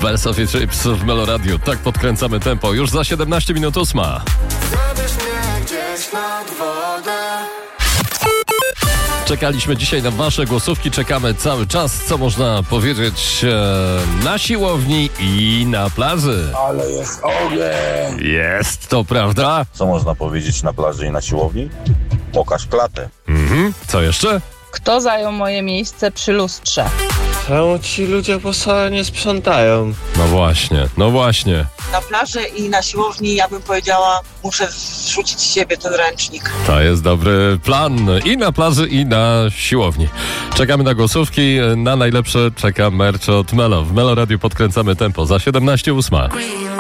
Bells of Chips w Melo Radio. Tak podkręcamy tempo. Już za 17 minut 8. Zabierz mnie gdzieś nad wodę. Czekaliśmy dzisiaj na wasze głosówki, czekamy cały czas. Co można powiedzieć na siłowni i na plaży? Ale jest ogień! Jest, to prawda? Co można powiedzieć na plaży i na siłowni? Pokaż klatę. Co jeszcze? Kto zajął moje miejsce przy lustrze? Czemu ci ludzie po sobie nie sprzątają? No właśnie. Na plaży i na siłowni, ja bym powiedziała, muszę zrzucić z siebie ten ręcznik. To jest dobry plan. I na plaży, i na siłowni. Czekamy na głosówki. Na najlepsze czeka merch od Melo. W Melo Radio podkręcamy tempo. Za 17:08.